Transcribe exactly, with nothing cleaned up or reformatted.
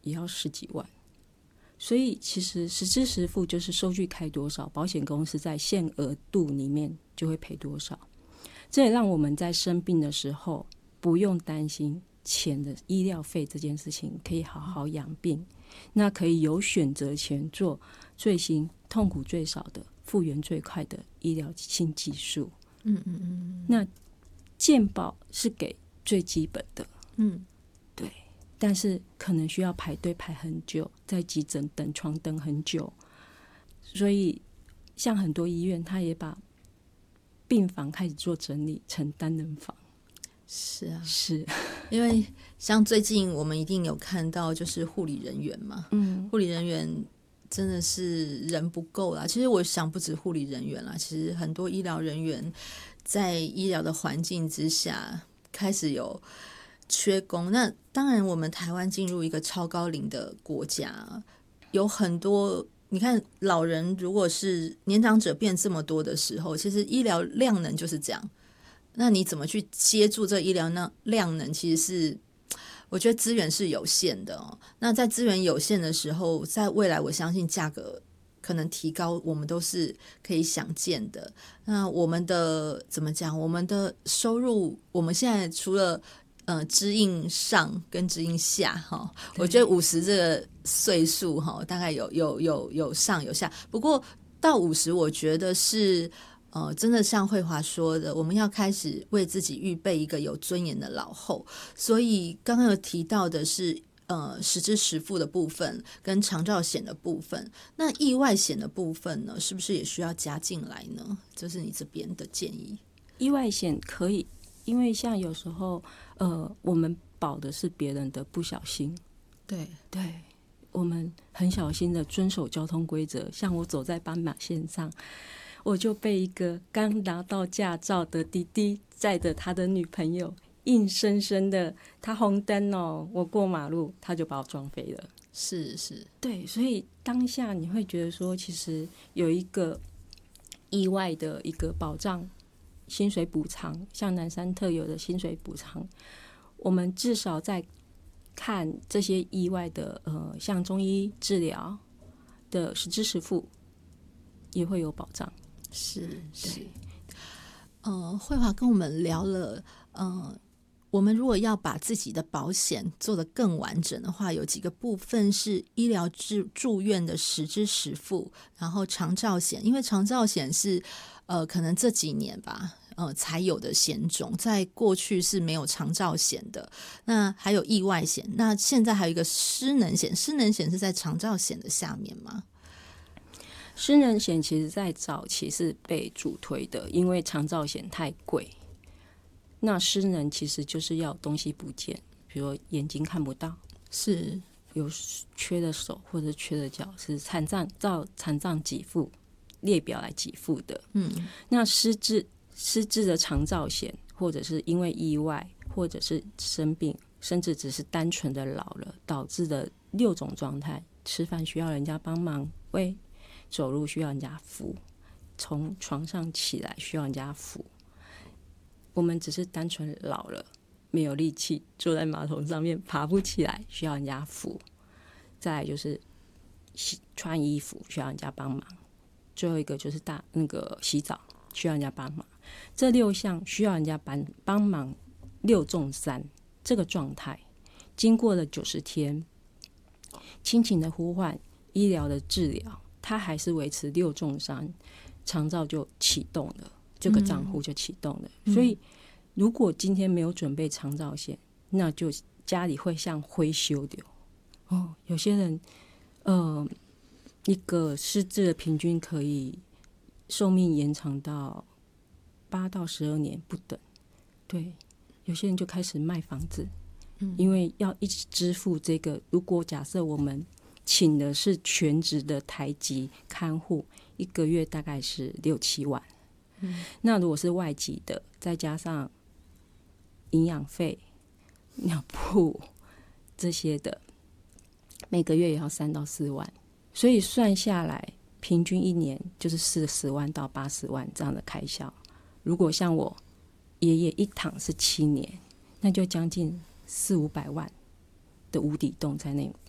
也要十几万。所以其实实支实付就是收据开多少，保险公司在限额度里面就会赔多少。这也让我们在生病的时候不用担心钱的医疗费这件事情，可以好好养病，那可以有选择权做最新、痛苦最少的、复原最快的医疗新技术。 嗯嗯嗯。 那健保是给最基本的， 嗯， 对，但是可能需要排队排很久，在急诊等床等很久，所以像很多医院，他也把病房开始做整理成单人房。 是啊， 是因为像最近我们一定有看到，就是护理人员嘛，嗯，护理人员真的是人不够啦。其实我想不止护理人员啦，其实很多医疗人员在医疗的环境之下开始有缺工。那当然，我们台湾进入一个超高龄的国家，有很多。你看，老人如果是年长者变这么多的时候，其实医疗量能就是这样。那你怎么去接住这医疗量能？其实是我觉得资源是有限的哦。那在资源有限的时候，在未来我相信价格可能提高，我们都是可以想见的。那我们的怎么讲？我们的收入，我们现在除了呃，支应上跟支应下哈，我觉得五十这个岁数哈，大概有有有有上有下。不过到五十，我觉得是呃，真的像慧华说的，我们要开始为自己预备一个有尊严的老后。所以刚刚有提到的是呃实支实付的部分跟长照险的部分，那意外险的部分呢，是不是也需要加进来呢？这是你这边的建议。 意外险可以。因为像有时候呃，我们保的是别人的不小心， 对对，我们很小心的遵守交通规则。像我走在斑马线上，我就被一个刚拿到驾照的弟弟载着他的女朋友，硬生生的，他红灯哦，我过马路，他就把我撞飞了。 是是， 对，所以当下你会觉得说，其实有一个意外的一个保障。薪水补偿，像南山特有的薪水补偿，我们至少在看这些意外的，呃，像中医治疗的实支实付也会有保障。 是是，呃，慧华跟我们聊了，呃，我们如果要把自己的保险做得更完整的话，有几个部分是医疗住住院的实支实付，然后长照险，因为长照险是呃，可能这几年吧。呃，才有的险种，在过去是没有长照险的。那还有意外险，那现在还有一个失能险，失能险是在长照险的下面吗？ 失能险其实在早期是被主推的，因为长照险太贵。那失能其实就是要东西不见，比如眼睛看不到， 是有缺的手或者缺的脚，是残障照残障给付列表来给付的。嗯，那失智。失智的长照险，或者是因为意外，或者是生病，甚至只是单纯的老了导致的六种状态：吃饭需要人家帮忙喂，走路需要人家扶，从床上起来需要人家扶。我们只是单纯老了，没有力气，坐在马桶上面爬不起来，需要人家扶。再来就是洗穿衣服需要人家帮忙，最后一个就是大那个洗澡需要人家帮忙。这六项需要人家帮帮忙，六中三这个状态，经过了九十天，亲情的呼唤、医疗的治疗，它还是维持六中三，长照就启动了，这个账户就启动了。嗯、所以，如果今天没有准备长照险，那就家里会像灰修的哦。有些人，呃，一个失智的平均可以寿命延长到八到十二年不等，对，有些人就开始卖房子，嗯、因为要一起支付这个。如果假设我们请的是全职的台籍看护，一个月大概是六七万，嗯、那如果是外籍的，再加上营养费、尿布这些的，每个月也要三到四万，所以算下来，平均一年就是四十万到八十万这样的开销。如果像我爷爷一躺是七年，那就将近四五百万的无底洞在那